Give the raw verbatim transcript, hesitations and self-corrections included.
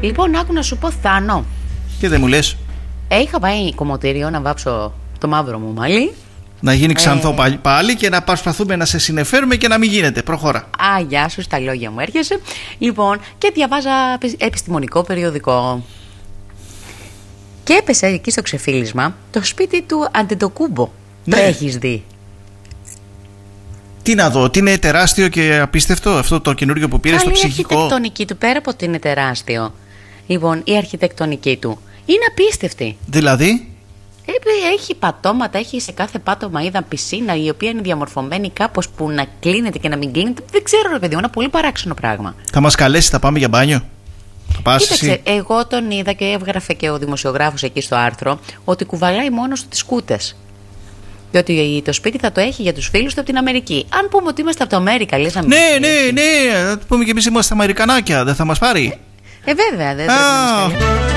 Λοιπόν, άκου να σου πω, Θάνο. Και δεν μου λες. Είχα πάει κομμωτήριο να βάψω το μαύρο μου μαλλί. Να γίνει ξανθό ε... πάλι και να προσπαθούμε να σε συνεφέρουμε και να μην γίνεται. Προχώρα. Α, γεια σου, στα λόγια μου έρχεσαι. Λοιπόν, και διαβάζα επιστημονικό περιοδικό. Και έπεσε εκεί στο ξεφύλισμα το σπίτι του Αντετοκούμπο. Ναι. Το έχεις δει? Τι να δω, ότι είναι τεράστιο και απίστευτο αυτό το καινούργιο που πήρε. Άλλη στο ψυχικό. Η αρχιτεκτονική του, πέρα από ότι είναι τεράστιο, λοιπόν, η αρχιτεκτονική του είναι απίστευτη. Δηλαδή? Έχει πατώματα, έχει σε κάθε πάτωμα, είδα πισίνα, η οποία είναι διαμορφωμένη κάπως που να κλείνεται και να μην κλείνεται. Δεν ξέρω, ρε παιδί μου, ένα πολύ παράξενο πράγμα. Θα μας καλέσει, θα πάμε για μπάνιο? Κοίταξε, εσύ? Εγώ τον είδα και έγραφε και ο δημοσιογράφος εκεί στο άρθρο ότι κουβαλάει μόνος του τις κούτες. Διότι το σπίτι θα το έχει για τους φίλους του από την Αμερική. Αν πούμε ότι είμαστε από το Αμέρικα, λες να μην. Ναι, ναι, ναι, θα πούμε και εμείς είμαστε Αμερικανάκια, δεν θα μας πάρει? Ε, ε βέβαια, δεν θα μας πάρει.